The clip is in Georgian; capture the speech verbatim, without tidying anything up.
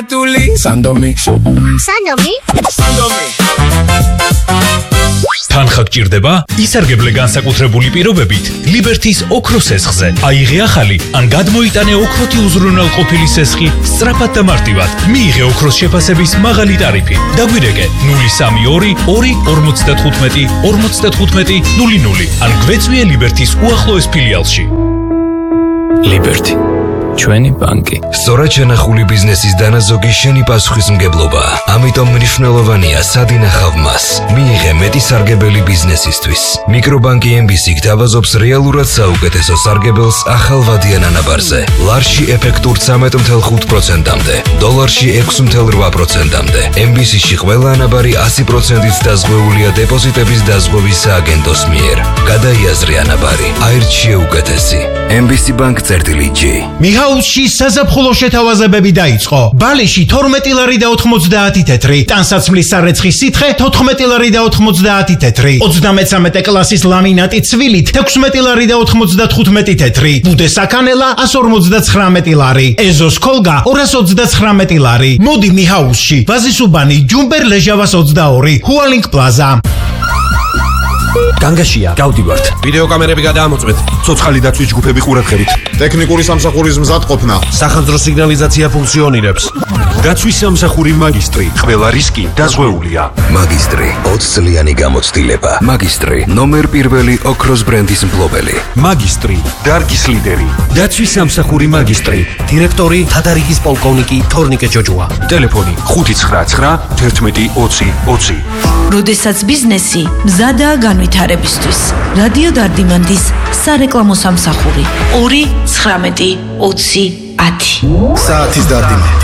სანდომი სანდომი სანდომი თანხა გჭირდება? ისარგებლე განსაკუთრებული პირობებით ლიბერთის ოქროს სესხზე. აიღე ახალი ან გადმოიტანე ოქროთი უზრუნველყოფილი სესხი სწრაფად და მარტივად. მიიღე ოქროს შეფასების მაღალი ტარიფი. დაგვირეკე ნული სამი ორი ორი ორმოცდათხუთმეტი ორმოცდათხუთმეტი ნული ნული ან გვეწვიე ლიბერთის უახლოეს ფილიალში. ლიბერთი ჩვენი ბანკი. სწორად შენახული ბიზნესის დანაზოგი შენი პასუხისმგებლობა. ამიტომ მნიშვნელოვანია სად ინახავ მას. მიიღე მეტი სარგებელი ბიზნესისთვის. მიკრობანკი ემ ბი სი გთავაზობს რეალურად საუკეთესო სარგებელს ახალ ვადიან ანაბარზე. ლარში ეფექტურ ცამეტ ათეულ ხუთ პროცენტამდე, დოლარში ექვსი ათეულ რვა პროცენტამდე. ემ ბი სი-ში ყველა ანაბარი ასი პროცენტით დაზღვეულია დეპოზიტების დაზღვევის სააგენტოს მიერ. გადაიაზრე ანაბარი. აირჩიე უკეთესი. ემ ბი სი Bank წერტილი ჯი. მიჰაუსში საზაფხულო შეთავაზებები დაიწყო. ბალიში თორმეტი ლარი და ოთხმოცდაათი თეთრი, ტანსაცმლის სარეცხის სითხე თოთხმეტი ლარი და ოთხმოცდაათი თეთრი, ოცდამეცამეტე კლასის ლამინატი ცვილით თექვსმეტი ლარი და ოთხმოცდათხუთმეტი თეთრი, ბუდე საქანელა ასი ორმოცდაცხრამეტი ლარი, ეზოს კოლგა ორას ოცდაცხრამეტი ლარი. მოდი მიჰაუსში, ვაზისუბანი, ჯუმბერ ლეჟავას ოცდაორი, ჰუალინგ პლაზა. განგაშია, გავდივართ. ვიდეო კამერები გადაამოწმეთ. ცოცხალი დაცვის ჯგუფები ყურადღებით. ტექნიკური სამსახურის მზადყოფნა. სახანძრო სიგნალიზაცია ფუნქციონირებს. დაცვის სამსახური მაგისტრი. ყველა რისკი დაზღვეულია. მაგისტრი ოცი წლიანი გამოცდილება. მაგისტრი ნომერ პირველი ოქროს ბრენდის მფლობელი. მაგისტრი დარგის ლიდერი. დაცვის სამსახური მაგისტრი. დირექტორი თადარიგის პოლკოვნიკი თორნიკე ჯოჯუა. ტელეფონი ხუთი ცხრა ცხრა ერთმეტი ოცი ოცი. როდესაც ბიზნესი მზადაა განვითარებისთვის. რადიო დარდიმანდის სარეკლამო სამსახური ორი ცხრამეტი ოცი ათი. საათის დარდიმანი.